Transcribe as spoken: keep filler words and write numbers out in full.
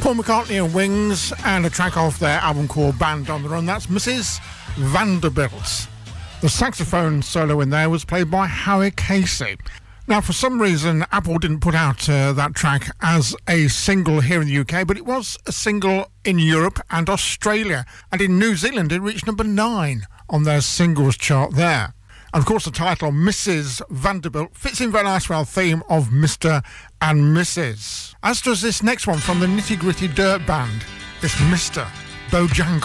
Paul McCartney and Wings, and a track off their album called Band on the Run. That's Missus Vanderbilt. The saxophone solo in there was played by Howie Casey. Now, for some reason, Apple didn't put out uh, that track as a single here in the U K, but it was a single in Europe and Australia. And in New Zealand, it reached number nine on their singles chart there. And, of course, the title, Missus Vanderbilt, fits in very nice with our theme of Mister and Missus As does this next one from the Nitty Gritty Dirt Band. It's Mister Bojangles.